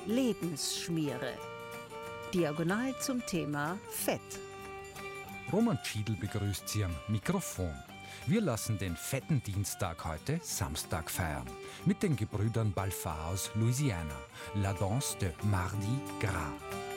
Lebensschmiere. Diagonal zum Thema Fett. Roman Schiedl begrüßt Sie am Mikrofon. Wir lassen den fetten Dienstag heute Samstag feiern. Mit den Gebrüdern Balfour aus Louisiana. La Danse de Mardi Gras.